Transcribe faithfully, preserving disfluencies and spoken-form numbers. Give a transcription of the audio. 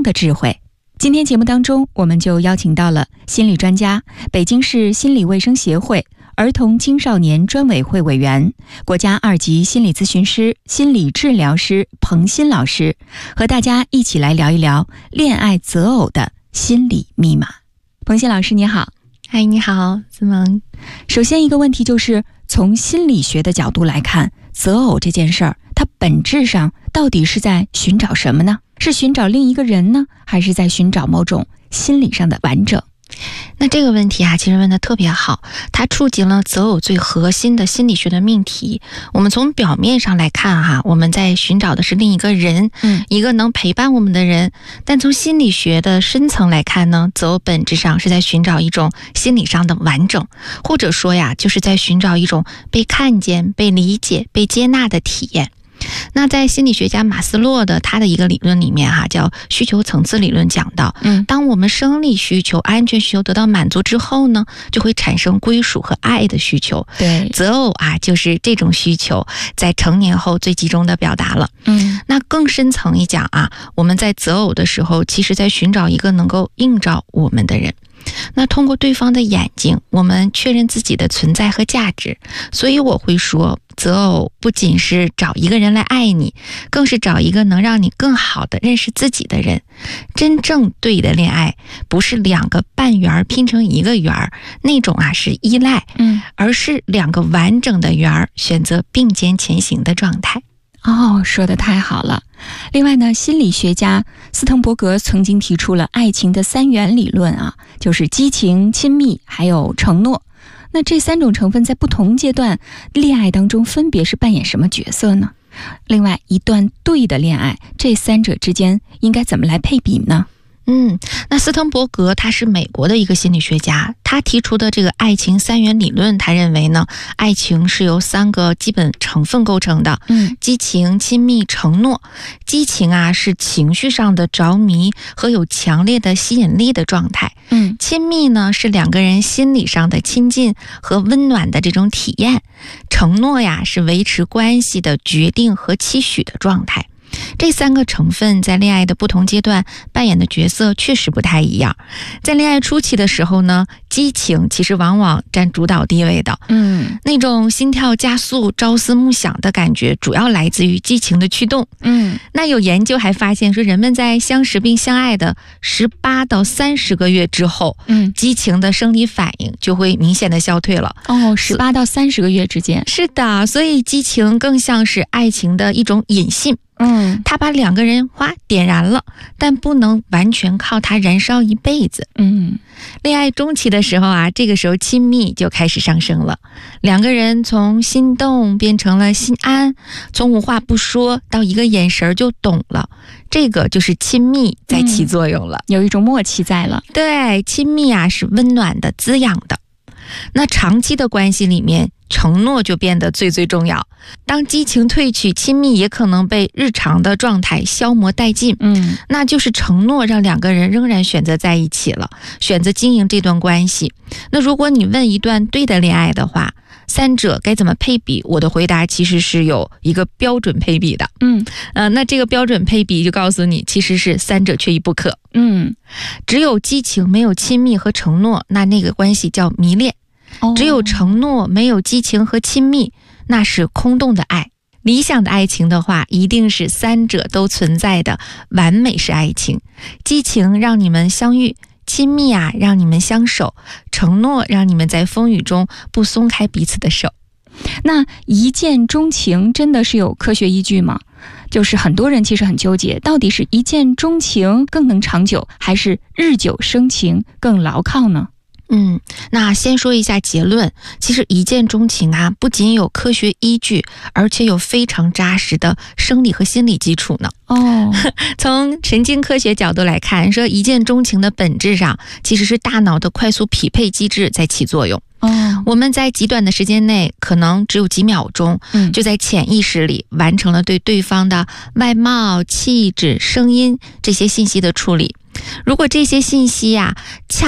生的智慧。今天节目当中，我们就邀请到了心理专家、北京市心理卫生协会儿童青少年专委会委员、国家二级心理咨询师、心理治疗师彭欣老师，和大家一起来聊一聊恋爱择偶的心理密码。彭欣老师你好。 嗨，你好，思萌。 首先一个问题就是，从心理学的角度来看，择偶这件事儿，它本质上到底是在寻找什么呢？是寻找另一个人呢，还是在寻找某种心理上的完整？ 那这个问题啊，其实问得特别好，它触及了择偶最核心的心理学的命题。我们从表面上来看哈，我们在寻找的是另一个人，嗯，一个能陪伴我们的人。但从心理学的深层来看呢，择偶本质上是在寻找一种心理上的完整，或者说呀，就是在寻找一种被看见、被理解、被接纳的体验。那在心理学家马斯洛的他的一个理论里面哈、啊，叫需求层次理论，讲到，嗯，当我们生理需求、安全需求得到满足之后呢，就会产生归属和爱的需求。 对， 择偶啊，就是这种需求在成年后最集中的表达了。嗯，那更深层一讲啊，我们在择偶的时候，其实在寻找一个能够映照我们的人。那通过对方的眼睛，我们确认自己的存在和价值。所以我会说，择偶不仅是找一个人来爱你，更是找一个能让你更好的认识自己的人。真正对的恋爱，不是两个半圆拼成一个圆，那种啊是依赖，嗯，而是两个完整的圆选择并肩前行的状态。 哦，说得太好了。另外呢，心理学家斯滕伯格曾经提出了爱情的三元理论啊，就是激情、亲密还有承诺。那这三种成分在不同阶段恋爱当中分别是扮演什么角色呢？另外，一段对的恋爱，这三者之间应该怎么来配比呢？ 嗯，那斯滕伯格他是美国的一个心理学家，他提出的这个爱情三元理论，他认为呢，爱情是由三个基本成分构成的，嗯，激情、亲密、承诺。激情啊是情绪上的着迷和有强烈的吸引力的状态，嗯，亲密呢是两个人心理上的亲近和温暖的这种体验，承诺呀是维持关系的决定和期许的状态。这三个成分在恋爱的不同阶段扮演的角色确实不太一样。在恋爱初期的时候呢，激情其实往往占主导地位的，嗯，那种心跳加速、朝思暮想的感觉，主要来自于激情的驱动。嗯，那有研究还发现说，人们在相识并相爱的十八到三十个月之后，嗯，激情的生理反应就会明显的消退了。 哦，十八到三十个月之间。 是的，所以激情更像是爱情的一种引信。嗯，他把两个人哗点燃了，但不能完全靠它燃烧一辈子。嗯，恋爱中期的时候啊，这个时候亲密就开始上升了，两个人从心动变成了心安，从无话不说到一个眼神就懂了，这个就是亲密在起作用了， 嗯，有一种默契在了。 对，亲密啊是温暖的、滋养的。那长期的关系里面，承诺就变得最最重要。当激情褪去，亲密也可能被日常的状态消磨殆尽。嗯，那就是承诺让两个人仍然选择在一起了，选择经营这段关系。那如果你问一段对的恋爱的话，三者该怎么配比？我的回答其实是有一个标准配比的。嗯，呃，那这个标准配比就告诉你，其实是三者缺一不可。嗯，只有激情没有亲密和承诺，那那个关系叫迷恋。只有承诺没有激情和亲密，那是空洞的爱。理想的爱情的话，一定是三者都存在的完美式爱情。激情让你们相遇，亲密啊让你们相守，承诺让你们在风雨中不松开彼此的手。 那一见钟情真的是有科学依据吗？就是很多人其实很纠结，到底是一见钟情更能长久，还是日久生情更牢靠呢？ 嗯，那先说一下结论。其实一见钟情啊，不仅有科学依据，而且有非常扎实的生理和心理基础呢。哦，从神经科学角度来看，说一见钟情的本质上其实是大脑的快速匹配机制在起作用。哦，我们在极短的时间内，可能只有几秒钟，嗯，就在潜意识里完成了对对方的外貌、气质、声音这些信息的处理。如果这些信息呀、啊，恰